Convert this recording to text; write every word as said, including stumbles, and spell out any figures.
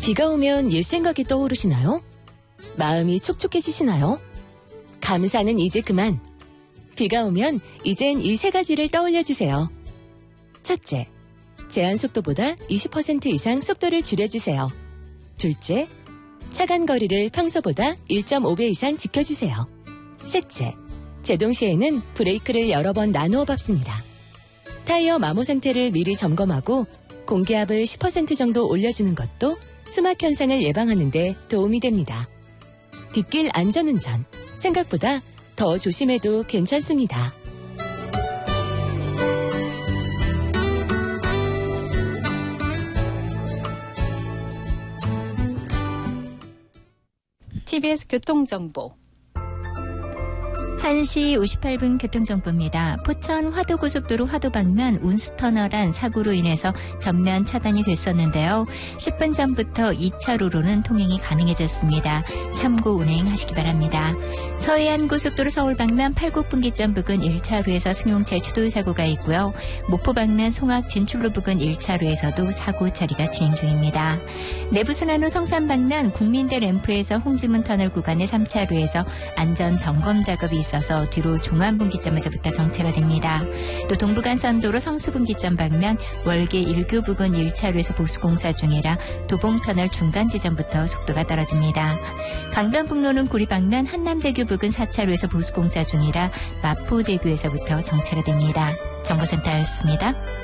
비가 오면 옛 생각이 떠오르시나요? 마음이 촉촉해지시나요? 감사는 이제 그만. 비가 오면 이젠 이 세 가지를 떠올려주세요. 첫째, 제한 속도보다 이십 퍼센트 이상 속도를 줄여주세요. 둘째, 차간 거리를 평소보다 일 점 오 배 이상 지켜주세요. 셋째, 제동 시에는 브레이크를 여러 번 나누어 밟습니다. 타이어 마모 상태를 미리 점검하고 공기압을 십 퍼센트 정도 올려주는 것도 수막 현상을 예방하는 데 도움이 됩니다. 뒷길 안전운전, 생각보다 더 조심해도 괜찮습니다. 티비에스 교통정보. 한 시 오십팔 분 교통정보입니다. 포천 화도고속도로 화도방면 운수터널 안 사고로 인해서 전면 차단이 됐었는데요. 십 분 전부터 이 차로로는 통행이 가능해졌습니다. 참고 운행하시기 바랍니다. 서해안고속도로 서울방면 팔곡분기점 부근 일 차로에서 승용차 추돌 사고가 있고요. 목포방면 송악 진출로 부근 일 차로에서도 사고 처리가 진행 중입니다. 내부순환로 성산방면 국민대 램프에서 홍지문 터널 구간의 삼 차로에서 안전 점검 작업이 있습니다. 있어서 뒤로 종안분기점에서부터 정체가 됩니다. 또 동부간선도로 성수분기점 방면 월계 일교 부근 일 차로에서 보수공사 중이라 도봉터널 중간 지점부터 속도가 떨어집니다. 강변북로는 구리 방면 한남대교 부근 사 차로에서 보수공사 중이라 마포대교에서부터 정체가 됩니다. 정보센터였습니다.